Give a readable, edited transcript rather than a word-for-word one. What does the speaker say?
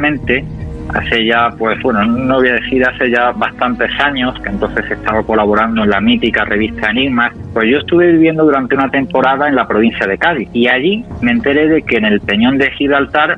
recientemente, hace ya, pues bueno, no voy a decir hace ya bastantes años, que entonces estaba colaborando en la mítica revista Enigmas, pues yo estuve viviendo durante una temporada en la provincia de Cádiz y allí me enteré de que en el Peñón de Gibraltar